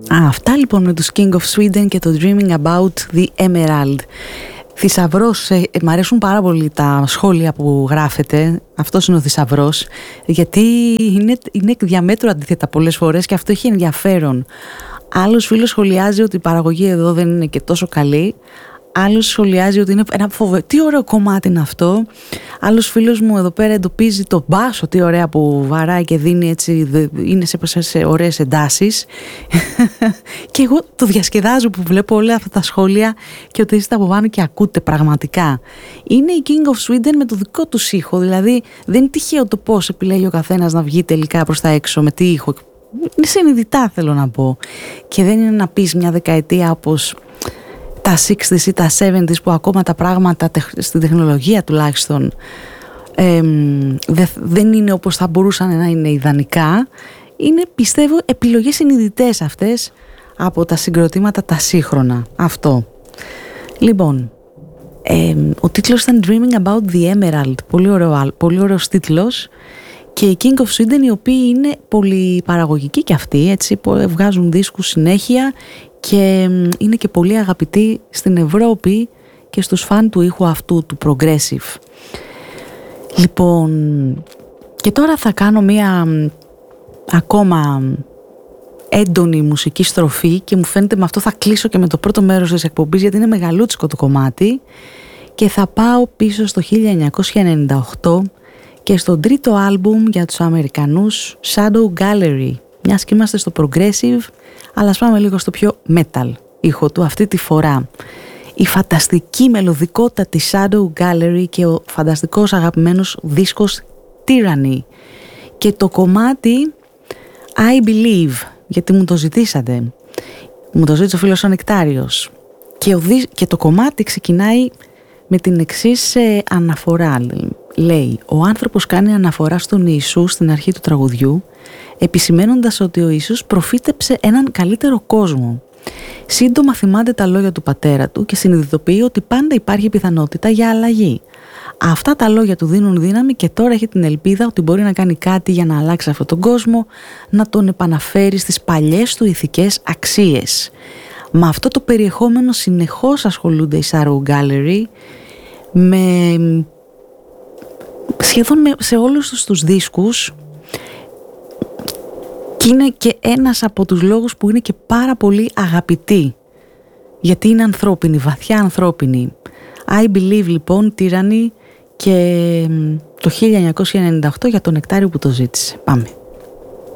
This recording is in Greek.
Αυτά λοιπόν με τους King of Sweden και το Dreaming About the Emerald. Θησαυρός, μ' αρέσουν πάρα πολύ τα σχόλια που γράφετε. Αυτός είναι ο θησαυρός, γιατί είναι εκ διαμέτρου αντίθετα πολλές φορές και αυτό έχει ενδιαφέρον. Άλλος φίλος σχολιάζει ότι η παραγωγή εδώ δεν είναι και τόσο καλή. Άλλος σχολιάζει ότι είναι ένα τι ωραίο κομμάτι είναι αυτό. Άλλος φίλος μου εδώ πέρα εντοπίζει το μπάσο, τι ωραία που βαράει και δίνει έτσι, είναι σε ωραίες εντάσεις. Και εγώ το διασκεδάζω που βλέπω όλα αυτά τα σχόλια και ότι είστε από πάνω και ακούτε πραγματικά. Είναι η King of Sweden με το δικό του ήχο, δηλαδή δεν είναι τυχαίο το πώς επιλέγει ο καθένας να βγει τελικά προς τα έξω με τι ήχο. Είναι συνειδητά, θέλω να πω. Και δεν είναι να πεις μια δεκαετία όπως τα 60s ή τα 70s που ακόμα τα πράγματα στην τεχνολογία τουλάχιστον δεν είναι όπως θα μπορούσαν να είναι ιδανικά. Είναι, πιστεύω, επιλογές συνειδητές αυτές από τα συγκροτήματα τα σύγχρονα. Αυτό. Λοιπόν, ο τίτλος ήταν Dreaming About the Emerald. Πολύ ωραίος τίτλος. Και οι King of Sweden, οι οποίοι είναι πολύ παραγωγικοί και αυτοί, έτσι, βγάζουν δίσκους συνέχεια και είναι και πολύ αγαπητοί στην Ευρώπη και στους φαν του ήχου αυτού, του progressive. Λοιπόν, και τώρα θα κάνω μία ακόμα έντονη μουσική στροφή και μου φαίνεται με αυτό θα κλείσω και με το πρώτο μέρος της εκπομπής, γιατί είναι μεγαλούτσικο το κομμάτι, και θα πάω πίσω στο 1998 και στο τρίτο άλμπουμ για τους Αμερικανούς, Shadow Gallery. Μιας και είμαστε στο progressive, αλλά ας πάμε λίγο στο πιο metal ήχο του αυτή τη φορά. Η φανταστική μελωδικότητα της Shadow Gallery και ο φανταστικός αγαπημένος δίσκος Tyranny. Και το κομμάτι I Believe, γιατί μου το ζητήσατε. Μου το ζήτησε ο φίλος ο Νεκτάριος. Και το κομμάτι ξεκινάει με την εξής αναφορά. Λέει, ο άνθρωπος κάνει αναφορά στον Ιησού στην αρχή του τραγουδιού, επισημαίνοντας ότι ο Ιησούς προφήτεψε έναν καλύτερο κόσμο. Σύντομα θυμάται τα λόγια του πατέρα του και συνειδητοποιεί ότι πάντα υπάρχει πιθανότητα για αλλαγή. Αυτά τα λόγια του δίνουν δύναμη και τώρα έχει την ελπίδα ότι μπορεί να κάνει κάτι για να αλλάξει αυτόν τον κόσμο, να τον επαναφέρει στις παλιές του ηθικές αξίες. Με αυτό το περιεχόμενο συνεχώς ασχολούνται οι Shadow Gallery, σχεδόν σε όλους τους δίσκους, και είναι και ένας από τους λόγους που είναι και πάρα πολύ αγαπητοί, γιατί είναι ανθρώπινη, βαθιά ανθρώπινη. I Believe λοιπόν, Tyranny, και το 1998 για τον Νεκτάριο που το ζήτησε. Πάμε.